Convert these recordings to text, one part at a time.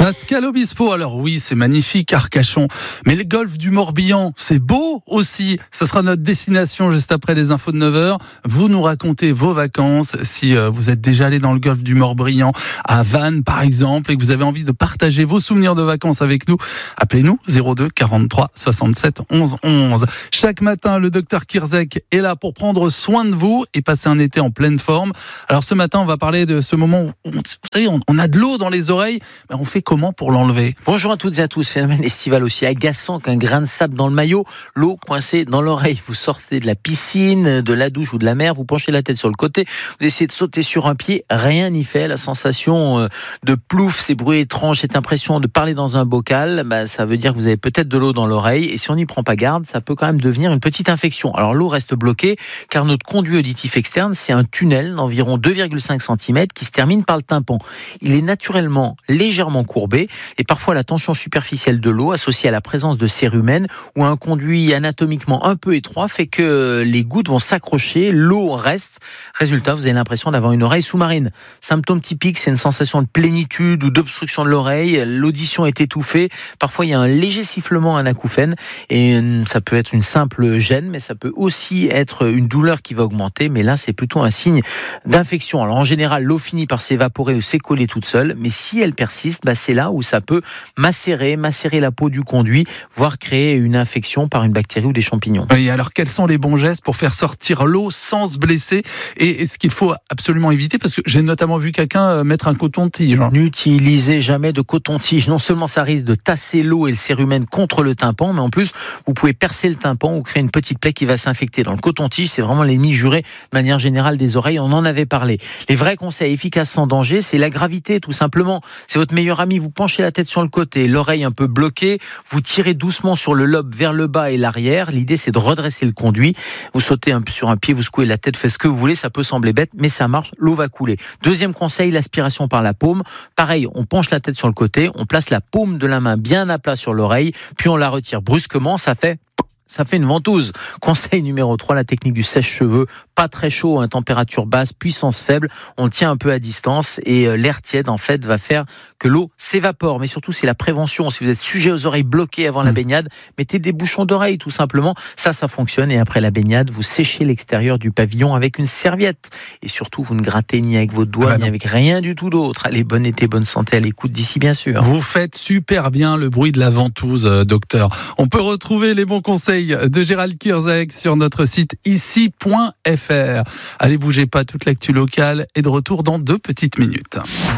Pascal Obispo, alors oui, c'est magnifique Arcachon, mais le golfe du Morbihan, c'est beau aussi. Ce sera notre destination juste après les infos de 9h. Vous nous racontez vos vacances, si vous êtes déjà allé dans le golfe du Morbihan, à Vannes par exemple, et que vous avez envie de partager vos souvenirs de vacances avec nous, appelez-nous 02 43 67 11 11. Chaque matin, le docteur Kirzek est là pour prendre soin de vous et passer un été en pleine forme. Alors ce matin, on va parler de ce moment où, vous savez, on a de l'eau dans les oreilles, mais on fait comment pour l'enlever? Bonjour à toutes et à tous. Phénomène estival aussi agaçant qu'un grain de sable dans le maillot, l'eau coincée dans l'oreille. Vous sortez de la piscine, de la douche ou de la mer, vous penchez la tête sur le côté, vous essayez de sauter sur un pied, rien n'y fait. La sensation de plouf, ces bruits étranges, cette impression de parler dans un bocal, ça veut dire que vous avez peut-être de l'eau dans l'oreille, et si on n'y prend pas garde, ça peut quand même devenir une petite infection. Alors l'eau reste bloquée car notre conduit auditif externe, c'est un tunnel d'environ 2,5 cm qui se termine par le tympan. Il est naturellement légèrement courbé et parfois la tension superficielle de l'eau associée à la présence de cérumen ou un conduit anatomiquement un peu étroit fait que les gouttes vont s'accrocher, l'eau reste. Résultat, vous avez l'impression d'avoir une oreille sous-marine. Symptôme typique, c'est une sensation de plénitude ou d'obstruction de l'oreille. L'audition est étouffée. Parfois, il y a un léger sifflement, un acouphène, et ça peut être une simple gêne, mais ça peut aussi être une douleur qui va augmenter. Mais là, c'est plutôt un signe d'infection. Alors en général, l'eau finit par s'évaporer ou s'écoller toute seule, mais si elle persiste, c'est là où ça peut macérer la peau du conduit, voire créer une infection par une bactérie ou des champignons. Oui, alors quels sont les bons gestes pour faire sortir l'eau sans se blesser, et ce qu'il faut absolument éviter, parce que j'ai notamment vu quelqu'un mettre un coton-tige. N'utilisez jamais de coton-tige. Non seulement ça risque de tasser l'eau et le cérumen contre le tympan, mais en plus vous pouvez percer le tympan ou créer une petite plaie qui va s'infecter. Dans le coton-tige, c'est vraiment l'ennemi juré de manière générale des oreilles, on en avait parlé. Les vrais conseils efficaces sans danger, c'est la gravité tout simplement. C'est votre meilleur ami, vous penchez la tête sur le côté, l'oreille un peu bloquée, vous tirez doucement sur le lobe vers le bas et l'arrière. L'idée, c'est de redresser le conduit. Vous sautez sur un pied, vous secouez la tête, faites ce que vous voulez, ça peut sembler bête, mais ça marche, l'eau va couler. Deuxième conseil, l'aspiration par la paume. Pareil, on penche la tête sur le côté, on place la paume de la main bien à plat sur l'oreille, puis on la retire brusquement, ça fait une ventouse. Conseil numéro 3, la technique du sèche-cheveux. Pas très chaud, température basse, puissance faible. On le tient un peu à distance et l'air tiède, en fait, va faire que l'eau s'évapore. Mais surtout, c'est la prévention. Si vous êtes sujet aux oreilles bloquées avant la baignade, mettez des bouchons d'oreille, tout simplement. Ça fonctionne. Et après la baignade, vous séchez l'extérieur du pavillon avec une serviette. Et surtout, vous ne grattez ni avec votre doigt, ni avec rien du tout d'autre. Allez, bon été, bonne santé à l'écoute d'ici, bien sûr. Vous faites super bien le bruit de la ventouse, docteur. On peut retrouver les bons conseils de Gérald Kirzek sur notre site ici.fr. Allez, bougez pas, toute l'actu locale est de retour dans 2 petites minutes.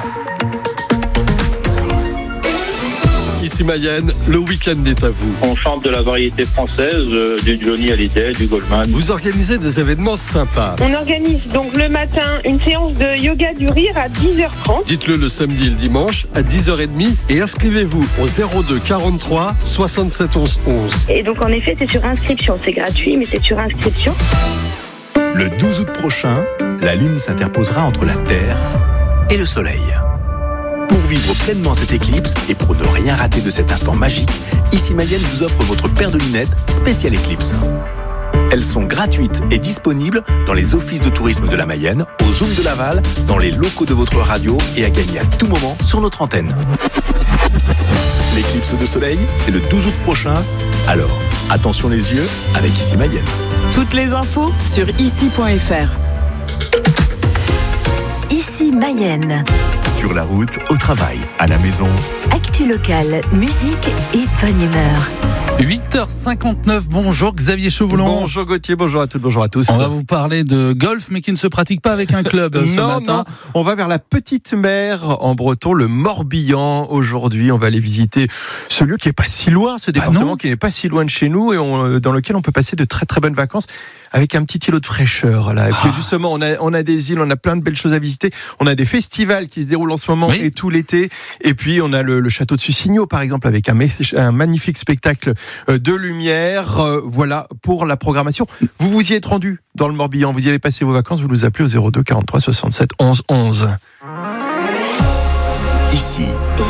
Ici Mayenne, le week-end est à vous. On chante de la variété française, du Johnny Hallyday, du Goldman. Vous organisez des événements sympas. On organise donc le matin une séance de yoga du rire à 10h30. Dites-le le samedi et le dimanche à 10h30 et inscrivez-vous au 02 43 67 11 11. Et donc en effet, c'est sur inscription. C'est gratuit, mais c'est sur inscription. Le 12 août prochain, la Lune s'interposera entre la Terre et le Soleil. Pour vivre pleinement cette éclipse et pour ne rien rater de cet instant magique, Ici Mayenne vous offre votre paire de lunettes spéciale éclipse. Elles sont gratuites et disponibles dans les offices de tourisme de la Mayenne, au Zoom de Laval, dans les locaux de votre radio et à gagner à tout moment sur notre antenne. L'éclipse de soleil, c'est le 12 août prochain. Alors, attention les yeux avec Ici Mayenne. Toutes les infos sur ici.fr. Ici Mayenne. Sur la route, au travail, à la maison. Actu locale, musique et bonne humeur. 8h59, bonjour Xavier Chauvelon. Bonjour Gauthier, bonjour à toutes, bonjour à tous. On va vous parler de golf, mais qui ne se pratique pas avec un club ce matin. Non, on va vers la petite mer en breton, le Morbihan. Aujourd'hui, on va aller visiter ce lieu qui n'est pas si loin, ce département qui n'est pas si loin de chez nous et dans lequel on peut passer de très très bonnes vacances avec un petit îlot de fraîcheur. Là. Et puis justement, on a des îles, on a plein de belles choses à visiter. On a des festivals qui se déroulent en ce moment et tout l'été. Et puis, on a le château de Sussigno, par exemple, avec un magnifique spectacle de lumière. Voilà pour la programmation. Vous y êtes rendu dans le Morbihan, vous y avez passé vos vacances, vous nous appelez au 02 43 67 11 11. Ici,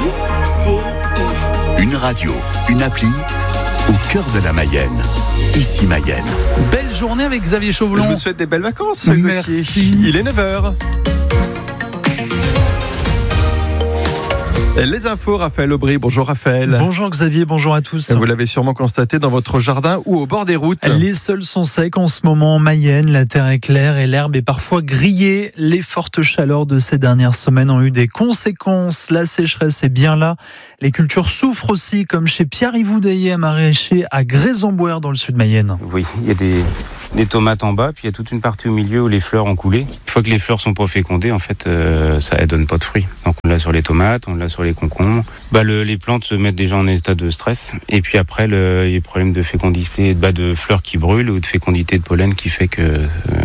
une radio, une appli, au cœur de la Mayenne. Ici Mayenne. Belle journée avec Xavier Chauvelon. Je vous souhaite des belles vacances, Merci. Gauthier. Il est 9h. Les infos, Raphaël Aubry. Bonjour Raphaël. Bonjour Xavier, bonjour à tous. Vous l'avez sûrement constaté dans votre jardin ou au bord des routes. Les sols sont secs en ce moment en Mayenne, la terre est claire et l'herbe est parfois grillée. Les fortes chaleurs de ces dernières semaines ont eu des conséquences. La sécheresse est bien là. Les cultures souffrent aussi, comme chez Pierre-Yves Houdaillet, maraîcher à Grès-en-Boer dans le sud Mayenne. Oui, il y a des tomates en bas, puis il y a toute une partie au milieu où les fleurs ont coulé. Une fois que les fleurs sont pas fécondées, en fait, ça ne donne pas de fruits. Donc on l'a sur les tomates, on l'a sur les concombres. Les plantes se mettent déjà en état de stress. Et puis après, il y a des problèmes de fécondité, de fleurs qui brûlent ou de fécondité de pollen qui fait que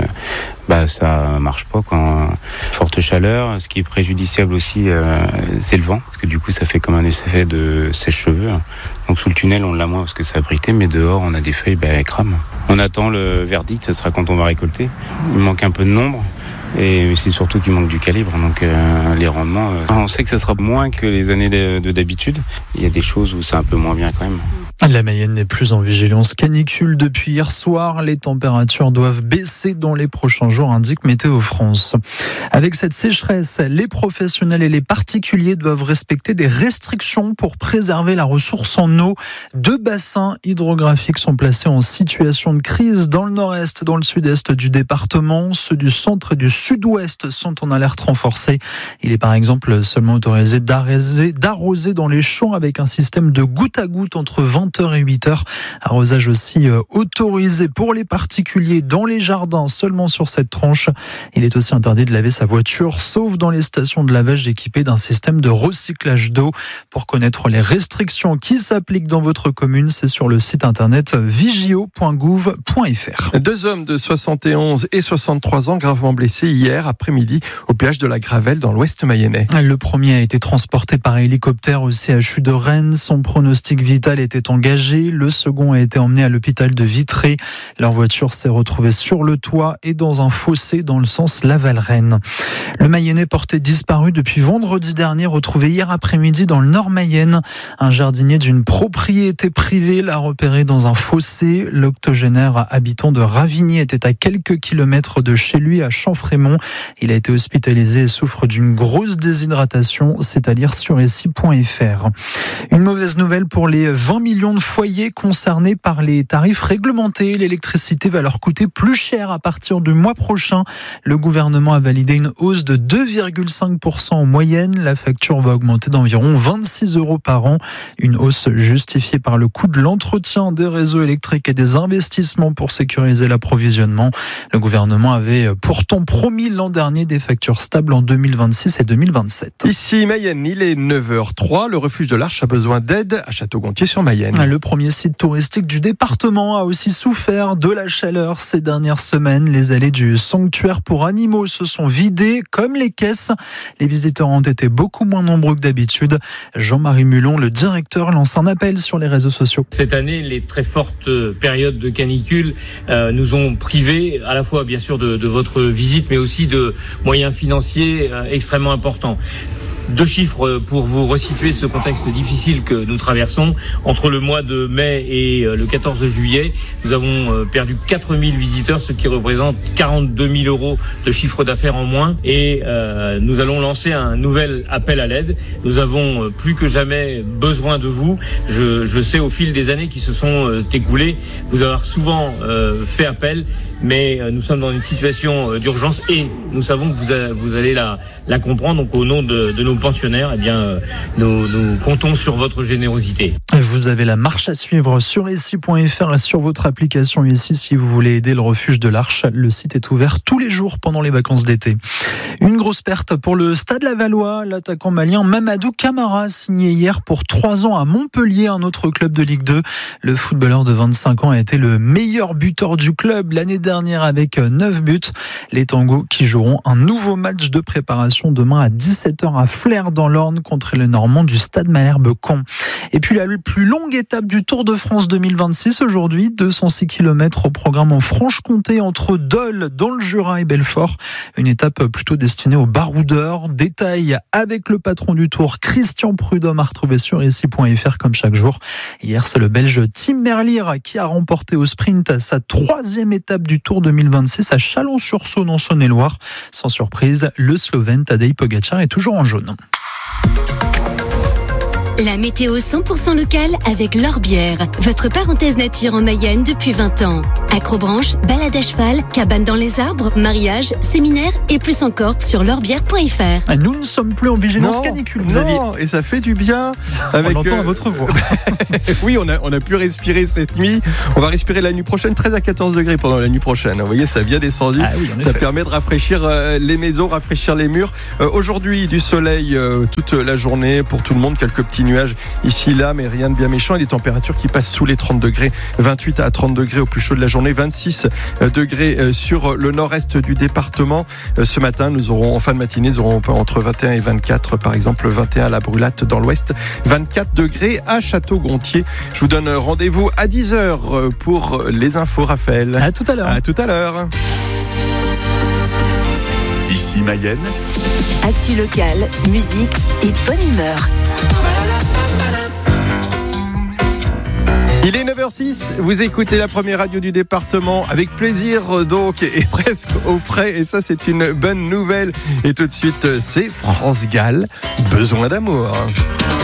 ça marche pas quand forte chaleur. Ce qui est préjudiciable aussi, c'est le vent, parce que du coup, ça fait comme un effet de sèche-cheveux. Donc sous le tunnel, on l'a moins parce que c'est abrité, mais dehors, on a des feuilles, elles crament. On attend le verdict, ce sera quand on va récolter. Il manque un peu de nombre. Et c'est surtout qu'il manque du calibre, donc les rendements, on sait que ça sera moins que les années d'habitude. Il y a des choses où c'est un peu moins bien quand même. La Mayenne n'est plus en vigilance canicule depuis hier soir. Les températures doivent baisser dans les prochains jours, indique Météo France. Avec cette sécheresse, les professionnels et les particuliers doivent respecter des restrictions pour préserver la ressource en eau. 2 bassins hydrographiques sont placés en situation de crise dans le nord-est, dans le sud-est du département. Ceux du centre et du sud-ouest sont en alerte renforcée. Il est par exemple seulement autorisé d'arroser dans les champs avec un système de goutte à goutte entre 20h et 8h. Arrosage aussi autorisé pour les particuliers dans les jardins, seulement sur cette tranche. Il est aussi interdit de laver sa voiture, sauf dans les stations de lavage équipées d'un système de recyclage d'eau. Pour connaître les restrictions qui s'appliquent dans votre commune, c'est sur le site internet vigio.gouv.fr. 2 hommes de 71 et 63 ans gravement blessés hier après-midi au péage de la Gravelle dans l'ouest mayennais. Le premier a été transporté par hélicoptère au CHU de Rennes. Son pronostic vital était engagé. Le second a été emmené à l'hôpital de Vitré. Leur voiture s'est retrouvée sur le toit et dans un fossé dans le sens Laval-Rennes. Le Mayennais porté disparu depuis vendredi dernier, retrouvé hier après-midi dans le nord Mayenne. Un jardinier d'une propriété privée l'a repéré dans un fossé. L'octogénaire habitant de Ravigny était à quelques kilomètres de chez lui à Champfrémont. Il a été hospitalisé et souffre d'une grosse déshydratation, c'est à lire sur ici.fr. Une mauvaise nouvelle pour les 20 millions de foyers concernés par les tarifs réglementés. L'électricité va leur coûter plus cher à partir du mois prochain. Le gouvernement a validé une hausse de 2,5% en moyenne. La facture va augmenter d'environ 26 € par an. Une hausse justifiée par le coût de l'entretien des réseaux électriques et des investissements pour sécuriser l'approvisionnement. Le gouvernement avait pourtant promis l'an dernier des factures stables en 2026 et 2027. Ici, Mayenne, il est 9h03. Le refuge de l'Arche a besoin d'aide à Château-Gontier-sur-Mayenne. Le premier site touristique du département a aussi souffert de la chaleur ces dernières semaines. Les allées du sanctuaire pour animaux se sont vidées comme les caisses. Les visiteurs ont été beaucoup moins nombreux que d'habitude. Jean-Marie Mulon, le directeur, lance un appel sur les réseaux sociaux. Cette année, les très fortes périodes de canicule nous ont privés à la fois bien sûr de votre visite, mais aussi de moyens financiers extrêmement importants. 2 chiffres pour vous resituer ce contexte difficile que nous traversons. Entre le mois de mai et le 14 juillet, nous avons perdu 4000 visiteurs, ce qui représente 42 000 € de chiffre d'affaires en moins. Et nous allons lancer un nouvel appel à l'aide. Nous avons plus que jamais besoin de vous. Je sais au fil des années qui se sont écoulées, vous avoir souvent fait appel, mais nous sommes dans une situation d'urgence et nous savons que vous allez la comprendre. Donc au nom de nos pensionnaires, nous comptons sur votre générosité. Vous avez la marche à suivre sur ici.fr et sur votre application ici si vous voulez aider le refuge de l'Arche. Le site est ouvert tous les jours pendant les vacances d'été. Une grosse perte pour le Stade Lavallois. L'attaquant malien Mamadou Camara signé hier pour 3 ans à Montpellier, un autre club de Ligue 2. Le footballeur de 25 ans a été le meilleur buteur du club l'année dernière avec 9 buts. Les Tangos qui joueront un nouveau match de préparation demain à 17h à Flers dans l'Orne contre les Normands du Stade Malherbe-Caen. Et puis la plus longue étape du Tour de France 2026 aujourd'hui, 206 km au programme en Franche-Comté entre Dole dans le Jura et Belfort. Une étape plutôt destinée aux baroudeurs. Détail avec le patron du Tour, Christian Prudhomme, à retrouver sur ici.fr comme chaque jour. Hier, c'est le Belge Tim Merlier qui a remporté au sprint sa 3e étape du Tour 2026 à Chalon-sur-Saône en Saône-et-Loire. Sans surprise, le Slovène Tadej Pogačar est toujours en jaune. La météo 100% locale avec L'Orbière, votre parenthèse nature en Mayenne depuis 20 ans. Acrobranche, balade à cheval, cabane dans les arbres, mariage, séminaire et plus encore sur l'orbière.fr. Nous ne sommes plus en vigilance canicule, Xavier. Et ça fait du bien. Avec, on l'entend à votre voix. Oui, on a pu respirer cette nuit. On va respirer la nuit prochaine, 13 à 14 degrés pendant la nuit prochaine. Vous voyez, ça a bien descendu. Ça permet de rafraîchir les maisons, rafraîchir les murs. Aujourd'hui, du soleil toute la journée pour tout le monde. Quelques petits nuages ici, là, mais rien de bien méchant. Et des températures qui passent sous les 30 degrés. 28 à 30 degrés au plus chaud de la journée. 26 degrés sur le nord-est du département. Ce matin, nous aurons, en fin de matinée, nous aurons entre 21 et 24, par exemple 21 à la Brulate dans l'ouest, 24 degrés à Château-Gontier. Je vous donne rendez-vous à 10h pour les infos, Raphaël. À tout à l'heure. À tout à l'heure. Ici Mayenne. Actu locale, musique et bonne humeur. Il est 9h06, vous écoutez la première radio du département avec plaisir donc et presque au frais et ça c'est une bonne nouvelle. Et tout de suite c'est France Gall, Besoin d'amour.